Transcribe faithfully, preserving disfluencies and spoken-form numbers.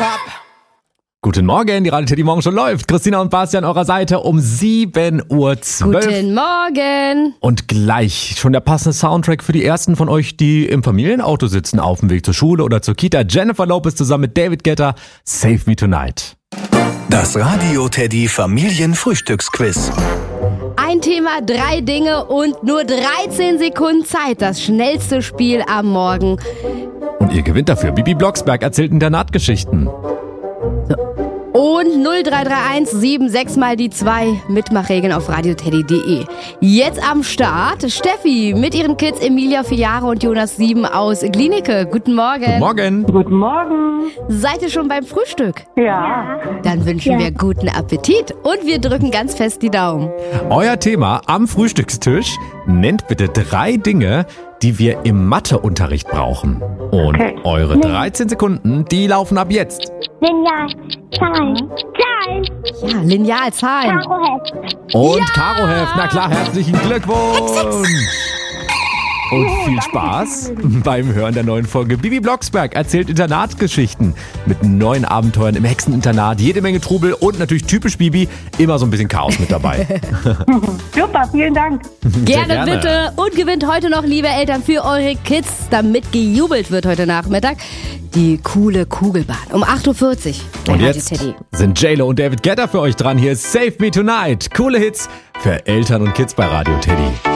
Hip-Hop. Guten Morgen, die Radio Teddy Morgen schon läuft. Christina und Basti an eurer Seite um sieben Uhr zwölf. Guten Morgen. Und gleich schon der passende Soundtrack für die ersten von euch, die im Familienauto sitzen, auf dem Weg zur Schule oder zur Kita. Jennifer Lopez zusammen mit David Guetta, Save Me Tonight. Das Radio Teddy Familienfrühstücksquiz. Ein Thema, drei Dinge und nur dreizehn Sekunden Zeit. Das schnellste Spiel am Morgen. Und ihr gewinnt dafür. Bibi Blocksberg erzählt Internatgeschichten. Und null drei drei eins sieben sechs mal die zwei. Mitmachregeln auf radioteddy punkt de. Jetzt am Start Steffi mit ihren Kids Emilia vier Jahre und Jonas sieben aus Glienicke. Guten Morgen. Guten Morgen. Guten Morgen. Seid ihr schon beim Frühstück? Ja. Dann wünschen Ja. wir guten Appetit und wir drücken ganz fest die Daumen. Euer Thema am Frühstückstisch. Nennt bitte drei Dinge, die wir im Matheunterricht brauchen. Und Okay. eure dreizehn Sekunden, die laufen ab jetzt. Lineal, Zahlen, Zahlen, Ja, Lineal, Zahlen. Karoheft. Und Ja! Karoheft, na klar, herzlichen Glückwunsch. Und viel Spaß beim Hören der neuen Folge. Bibi Blocksberg erzählt Internatsgeschichten mit neuen Abenteuern im Hexeninternat, jede Menge Trubel und natürlich typisch Bibi, immer so ein bisschen Chaos mit dabei. Super, vielen Dank. Gerne, gerne. bitte. Und gewinnt heute noch, liebe Eltern, für eure Kids, damit gejubelt wird heute Nachmittag, die coole Kugelbahn um acht Uhr vierzig. bei Und Radio jetzt Teddy. sind J-Lo und David Guetta für euch dran. Hier ist Save Me Tonight. Coole Hits für Eltern und Kids bei Radio Teddy.